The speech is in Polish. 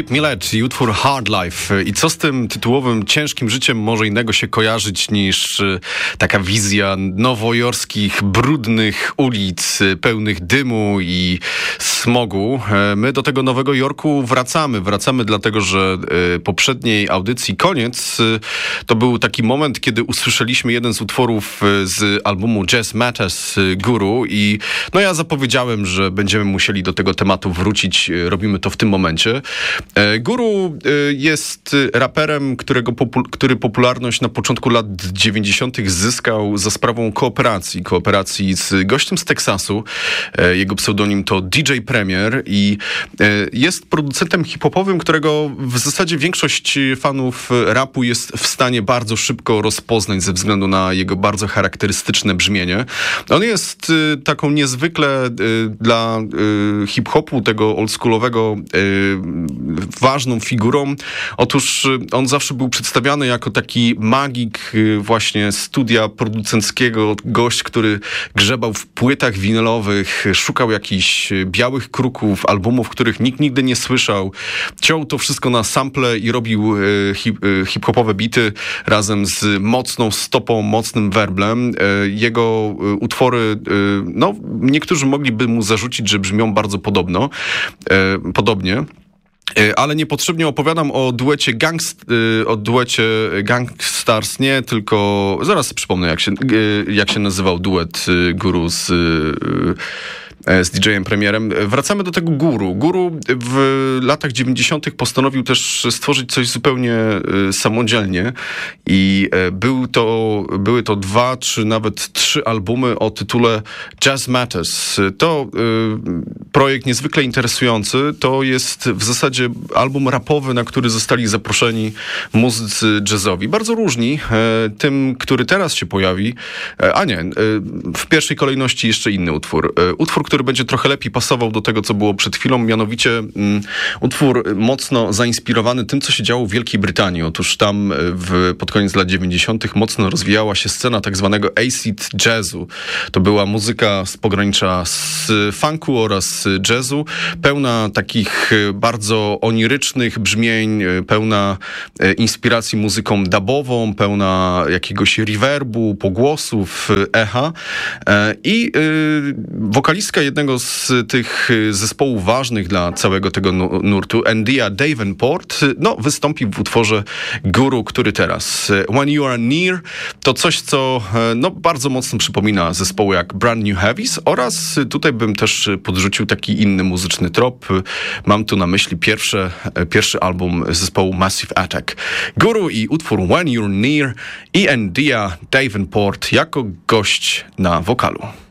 Kendrick Lamar i utwór Hard Life. I co z tym tytułowym ciężkim życiem może innego się kojarzyć niż taka wizja nowojorskich, brudnych ulic, pełnych dymu i smogu. My do tego Nowego Jorku wracamy dlatego, że poprzedniej audycji koniec to był taki moment, kiedy usłyszeliśmy jeden z utworów z albumu Jazz Matters Guru i no ja zapowiedziałem, że będziemy musieli do tego tematu wrócić. Robimy to w tym momencie. Guru jest raperem, który popularność na początku lat 90. zyskał za sprawą kooperacji z gościem z Teksasu. Jego pseudonim to DJ Premier i jest producentem hip-hopowym, którego w zasadzie większość fanów rapu jest w stanie bardzo szybko rozpoznać ze względu na jego bardzo charakterystyczne brzmienie. On jest taką niezwykle dla hip-hopu, tego oldschoolowego, ważną figurą. Otóż on zawsze był przedstawiany jako taki magik właśnie studia producenckiego, gość, który grzebał w płytach winylowych, szukał jakichś białych kruków, albumów, których nikt nigdy nie słyszał. Ciął to wszystko na sample i robił hip-hopowe bity razem z mocną stopą, mocnym werblem. Jego utwory, no niektórzy mogliby mu zarzucić, że brzmią bardzo podobnie. Ale niepotrzebnie opowiadam o duecie Gangstars, nie, tylko zaraz przypomnę, jak się nazywał duet Guru z DJ-em Premierem. Wracamy do tego Guru. Guru w latach 90. postanowił też stworzyć coś zupełnie samodzielnie i były to 2 czy nawet 3 albumy o tytule Jazz Matters. To projekt niezwykle interesujący. To jest w zasadzie album rapowy, na który zostali zaproszeni muzycy jazzowi. Bardzo różni. Tym, który teraz się pojawi, w pierwszej kolejności jeszcze inny utwór. Utwór, który będzie trochę lepiej pasował do tego, co było przed chwilą, mianowicie utwór mocno zainspirowany tym, co się działo w Wielkiej Brytanii. Otóż tam pod koniec lat 90. mocno rozwijała się scena tak zwanego acid jazzu. To była muzyka z pogranicza z funku oraz jazzu, pełna takich bardzo onirycznych brzmień, pełna inspiracji muzyką dubową, pełna jakiegoś reverbu, pogłosów, echa. I wokalistka jednego z tych zespołów ważnych dla całego tego nurtu, Ndia Davenport, wystąpi w utworze Guru, który teraz. When You Are Near to coś, co bardzo mocno przypomina zespoły jak Brand New Heavies oraz tutaj bym też podrzucił taki inny muzyczny trop. Mam tu na myśli pierwszy album zespołu Massive Attack. Guru i utwór When You're Near i Ndia Davenport jako gość na wokalu.